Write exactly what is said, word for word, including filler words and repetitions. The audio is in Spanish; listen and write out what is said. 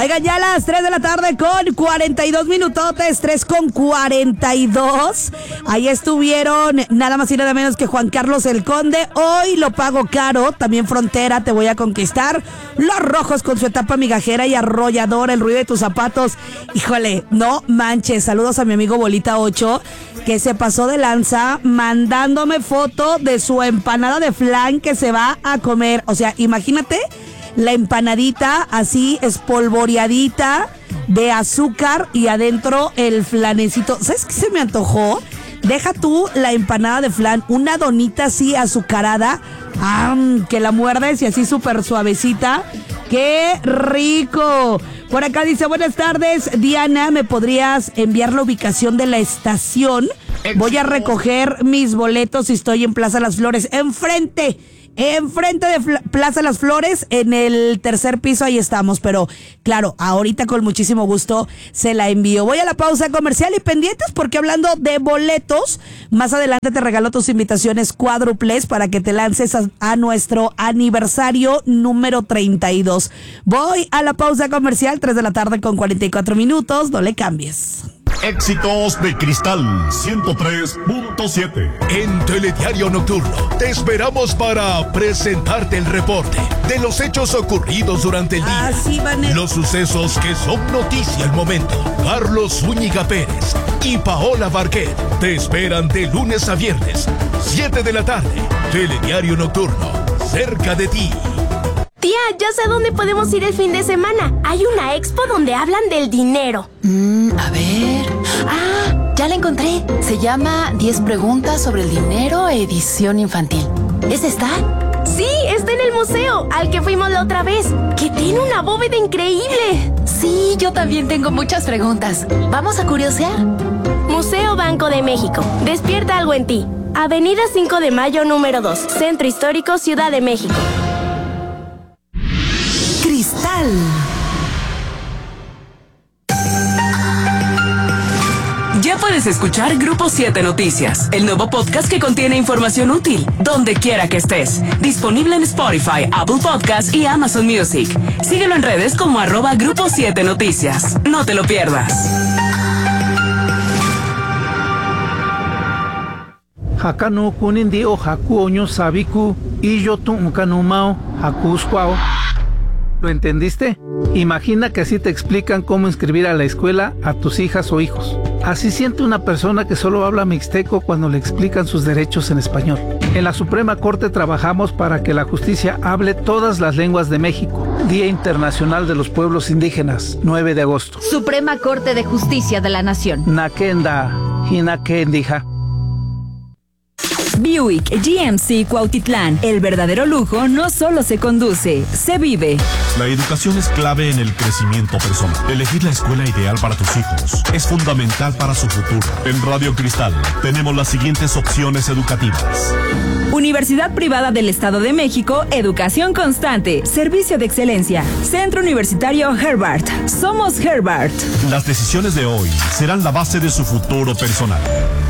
Oigan, ya a las tres de la tarde con cuarenta y dos minutotes, tres con cuarenta y dos. Ahí estuvieron nada más y nada menos que Juan Carlos el Conde. Hoy lo pago caro, también Frontera, Te Voy a Conquistar. Los Rojos con su etapa migajera y arrolladora, El Ruido de Tus Zapatos. Híjole, no manches, saludos a mi amigo Bolita ocho, que se pasó de lanza mandándome foto de su empanada de flan que se va a comer. O sea, imagínate la empanadita así espolvoreadita de azúcar y adentro el flanecito. ¿Sabes qué se me antojó? Deja tú la empanada de flan, una donita así azucarada, ¡ah! Que la muerdes y así súper suavecita. ¡Qué rico! Por acá dice, buenas tardes, Diana, ¿me podrías enviar la ubicación de la estación? Voy a recoger mis boletos y estoy en Plaza Las Flores, enfrente. Enfrente de Fla- Plaza Las Flores, en el tercer piso, ahí estamos. Pero claro, ahorita con muchísimo gusto se la envío. Voy a la pausa comercial y pendientes porque hablando de boletos, más adelante te regalo tus invitaciones cuádruples para que te lances a, a nuestro aniversario número treinta y dos. Voy a la pausa comercial, tres de la tarde con cuarenta y cuatro minutos, no le cambies. Éxitos de Cristal ciento tres punto siete. En Telediario Nocturno te esperamos para presentarte el reporte de los hechos ocurridos durante el día. Así van el... Los sucesos que son noticia al momento. Carlos Zúñiga Pérez y Paola Barquet te esperan de lunes a viernes, siete de la tarde. Telediario Nocturno, cerca de ti. Tía, ya sé dónde podemos ir el fin de semana. Hay una expo donde hablan del dinero. Mm, a ver... Ah, ya la encontré. Se llama diez preguntas sobre el dinero, edición infantil. ¿Es esta? Sí, está en el museo, al que fuimos la otra vez, que tiene una bóveda increíble. Sí, yo también tengo muchas preguntas. ¿Vamos a curiosear? Museo Banco de México. Despierta algo en ti. Avenida cinco de Mayo, número dos. Centro Histórico, Ciudad de México. Cristal. Ya puedes escuchar Grupo siete Noticias, el nuevo podcast que contiene información útil, donde quiera que estés. Disponible en Spotify, Apple Podcasts y Amazon Music. Síguelo en redes como arroba Grupo siete Noticias. No te lo pierdas. Hakanu kunindi o haku oño sabiku y yo tu unkanumao hakuskwao. ¿Lo entendiste? Imagina que así te explican cómo inscribir a la escuela a tus hijas o hijos. Así siente una persona que solo habla mixteco cuando le explican sus derechos en español. En la Suprema Corte trabajamos para que la justicia hable todas las lenguas de México. Día Internacional de los Pueblos Indígenas, nueve de agosto. Suprema Corte de Justicia de la Nación. Nakenda, Hinakendija. Buick G M C Cuautitlán. El verdadero lujo no solo se conduce, se vive. La educación es clave en el crecimiento personal. Elegir la escuela ideal para tus hijos es fundamental para su futuro. En Radio Cristal tenemos las siguientes opciones educativas. Universidad Privada del Estado de México, educación constante, servicio de excelencia. Centro Universitario Herbart. Somos Herbart. Las decisiones de hoy serán la base de su futuro personal.